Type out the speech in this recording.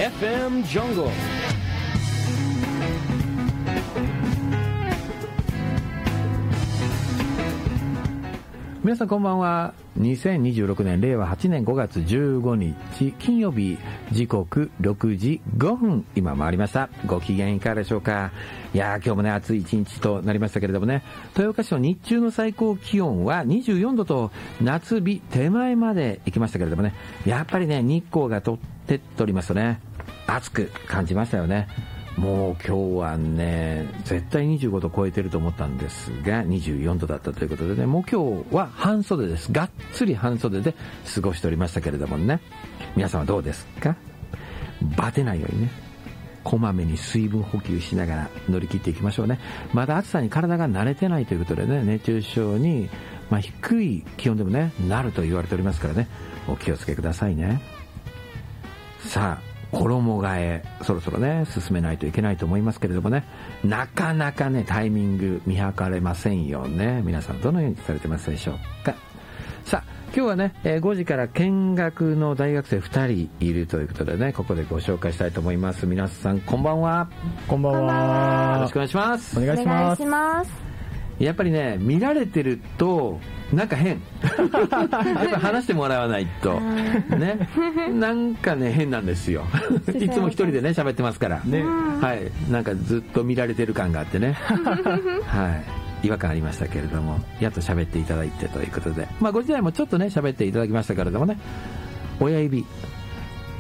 FM Jungle。 皆さんこんばんは。2026年令和8年5月15日金曜日、時刻6時5分今回りました。ご機嫌いかがでしょうか。いやー、今日もね暑い一日となりましたけれどもね、豊岡市の日中の最高気温は24度と夏日手前まで行きましたけれどもね、やっぱりね日光が照っておりますとね、暑く感じましたよね。もう今日はね絶対25度超えてると思ったんですが24度だったということでね、もう今日は半袖です。がっつり半袖で過ごしておりましたけれどもね、皆さんはどうですか。バテないようにね、こまめに水分補給しながら乗り切っていきましょうね。まだ暑さに体が慣れてないということでね、熱中症に、低い気温でもねなると言われておりますからね、お気をつけくださいね。さあ衣替えそろそろね進めないといけないと思いますけれどもね、なかなかねタイミング見計れませんよね。皆さんどのようにされてますでしょうか。さあ今日はね、5時から見学の大学生2人いるということでね、ここでご紹介したいと思います。皆さんこんばんは。 こんばんは。 よろしくお願いします。 お願いします。 やっぱりね見られてるとなんか変やっぱり話してもらわないとね、なんかね変なんですよいつも一人でね喋ってますからね、はい、なんかずっと見られてる感があってねはい違和感ありましたけれども、やっと喋っていただいてということで、ご時代もちょっとね喋っていただきましたけれどもね、親指